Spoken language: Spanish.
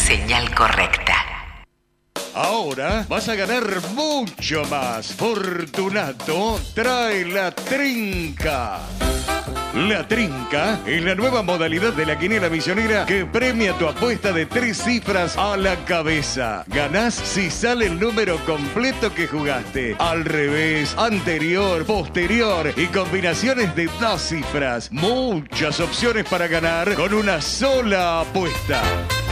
señal correcta. Ahora vas a ganar mucho más. Fortunato trae la trinca. La trinca es la nueva modalidad de la quiniela misionera que premia tu apuesta de 3 cifras a la cabeza. Ganás si sale el número completo que jugaste. Al revés, anterior, posterior y combinaciones de 2 cifras. Muchas opciones para ganar con una sola apuesta.